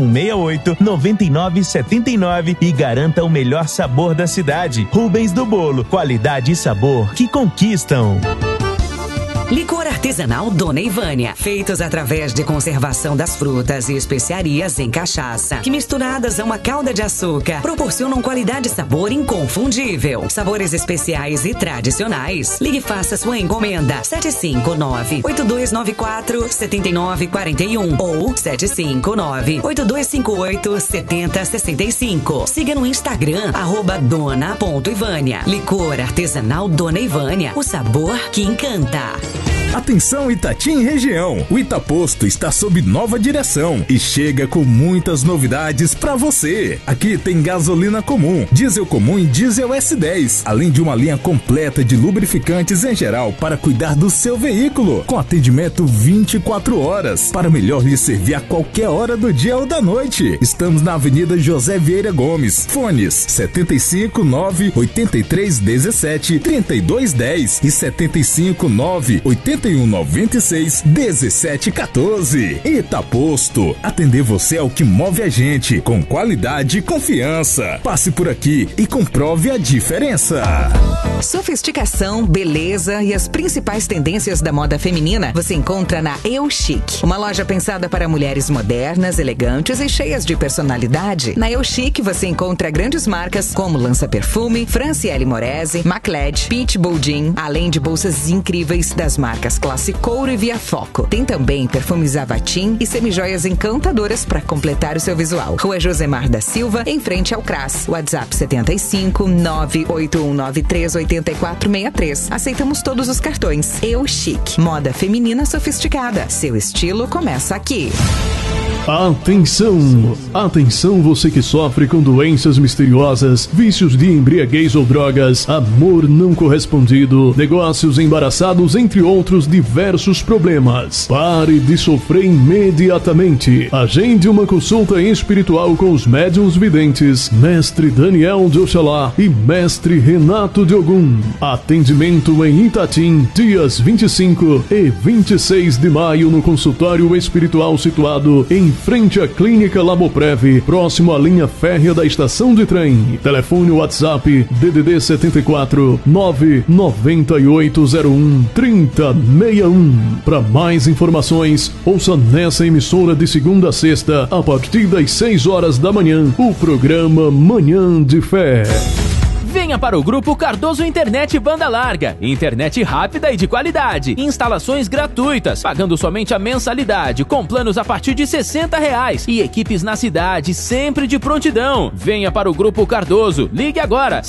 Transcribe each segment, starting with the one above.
168-9979 e garanta o melhor sabor da cidade. Rubens do Bolo, qualidade e sabor que conquistam. Licor artesanal Dona Ivânia, feitos através de conservação das frutas e especiarias em cachaça, que misturadas a uma calda de açúcar, proporcionam qualidade e sabor inconfundível. Sabores especiais e tradicionais. Ligue e faça sua encomenda 759-8294-7941 ou 759-8258-7065. Siga no Instagram, @dona.ivânia. Licor artesanal Dona Ivânia, o sabor que encanta. Atenção Itatim região, o Itaposto está sob nova direção e chega com muitas novidades para você. Aqui tem gasolina comum, diesel comum e diesel S10, além de uma linha completa de lubrificantes em geral para cuidar do seu veículo, com atendimento 24 horas, para melhor lhe servir a qualquer hora do dia ou da noite. Estamos na Avenida José Vieira Gomes, fones 75 983 17 32 10 e 75 981 96 17 14. Itaposto, atender você é o que move a gente, com qualidade e confiança. Passe por aqui e comprove a diferença. Sofisticação, beleza e as principais tendências da moda feminina você encontra na Eu Chic, uma loja pensada para mulheres modernas, elegantes e cheias de personalidade. Na Eu Chic você encontra grandes marcas como Lança Perfume, Franciele Morese, Macled, Pitbull Jean, além de bolsas incríveis das marcas Classe Couro e Via Foco. Tem também perfumes Avatim e semijoias encantadoras para completar o seu visual. Rua Josemar da Silva, em frente ao CRAS. WhatsApp 75 98193 8463. Aceitamos todos os cartões. Eu Chic, moda feminina sofisticada. Seu estilo começa aqui. Atenção! Atenção você que sofre com doenças misteriosas, vícios de embriaguez ou drogas, amor não correspondido, negócios embaraçados, entre outros diversos problemas. Pare de sofrer imediatamente. Agende uma consulta espiritual com os médiuns videntes, Mestre Daniel de Oxalá e Mestre Renato de Ogum. Atendimento em Itatim, dias 25 e 26 de maio no consultório espiritual situado em frente à Clínica Laboprev, próximo à linha férrea da estação de trem. Telefone WhatsApp DDD 74 99801 3061. Para mais informações, ouça nessa emissora de segunda a sexta, a partir das 6 horas da manhã, o programa Manhã de Fé. Venha para o Grupo Cardoso Internet Banda Larga. Internet rápida e de qualidade. Instalações gratuitas, pagando somente a mensalidade, com planos a partir de R$60. E equipes na cidade, sempre de prontidão. Venha para o Grupo Cardoso. Ligue agora,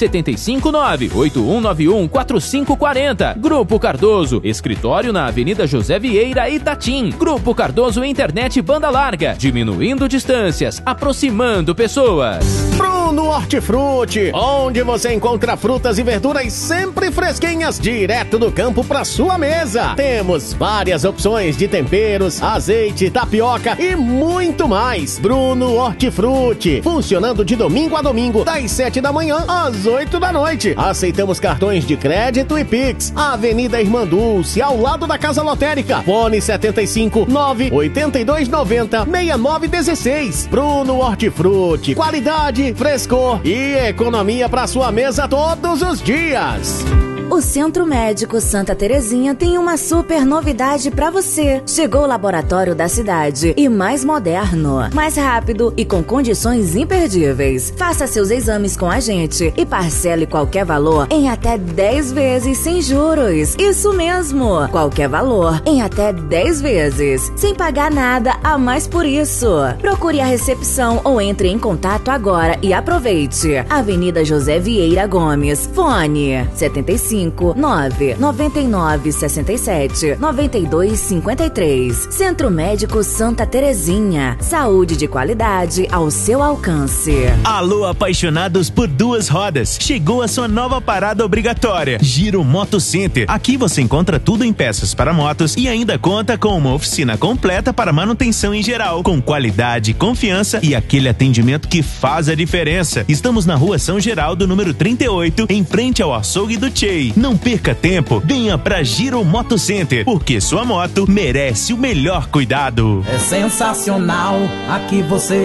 759-8191-4540. Grupo Cardoso, escritório na Avenida José Vieira, Itatim. Grupo Cardoso Internet Banda Larga, diminuindo distâncias, aproximando pessoas. Bruno Hortifruti, onde você encontra frutas e verduras sempre fresquinhas, direto do campo para sua mesa. Temos várias opções de temperos, azeite, tapioca e muito mais. Bruno Hortifruti, funcionando de domingo a domingo, das 7 da manhã às 8 da noite. Aceitamos cartões de crédito e Pix. Avenida Irmã Dulce, ao lado da Casa Lotérica. Fone 75 98290 6916. Bruno Hortifruti, qualidade, frescor e economia para sua mesa todos os dias. O Centro Médico Santa Terezinha tem uma super novidade pra você. Chegou o laboratório da cidade e mais moderno, mais rápido e com condições imperdíveis. Faça seus exames com a gente e parcele qualquer valor em até 10 vezes sem juros. Isso mesmo, qualquer valor em até 10 vezes, sem pagar nada a mais por isso. Procure a recepção ou entre em contato agora e aproveite. Avenida José Vieira Gomes, fone 75 999 67 92 53. Centro Médico Santa Terezinha. Saúde de qualidade ao seu alcance. Alô, apaixonados por duas rodas. Chegou a sua nova parada obrigatória, Giro Moto Center. Aqui você encontra tudo em peças para motos e ainda conta com uma oficina completa para manutenção em geral, com qualidade, confiança e aquele atendimento que faz a diferença. Estamos na Rua São Geraldo, número 38, em frente ao açougue do Tchê. Não perca tempo, venha pra Giro Moto Center, porque sua moto merece o melhor cuidado. É sensacional, aqui você